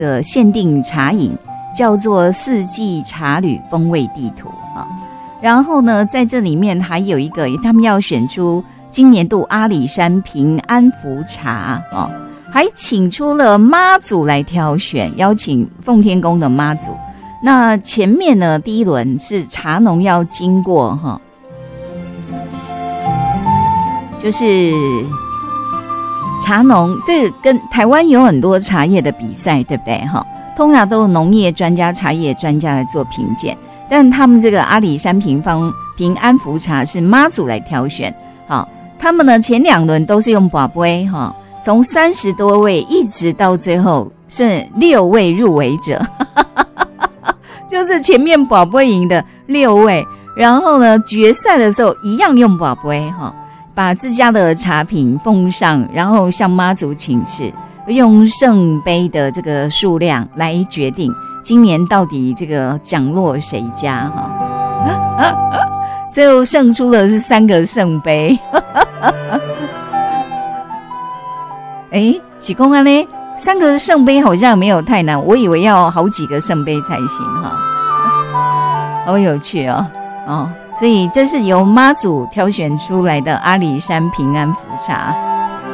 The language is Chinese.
的限定茶饮，叫做四季茶旅风味地图啊。然后呢，在这里面还有一个，他们要选出今年度阿里山平安福茶啊，还请出了妈祖来挑选，邀请奉天宫的妈祖。那前面呢，第一轮是茶农要经过哈，就是茶农，这个跟台湾有很多茶叶的比赛，对不对哈？通常都有农业专家、茶叶专家来做评鉴。但他们这个阿里山平安福茶是妈祖来挑选，好，他们呢前2轮都是用跋杯哈，从30多位一直到最后是6位入围者，就是前面跋杯赢的6位，然后呢决赛的时候一样用跋杯哈，把自家的茶品奉上，然后向妈祖请示，用圣杯的这个数量来决定。今年到底这个奖落谁家哈？最后胜出的是3个圣杯。启公安呢？3个圣杯好像没有太难，我以为要好几个圣杯才行哈。好有趣哦，所以这是由妈祖挑选出来的阿里山平安福茶。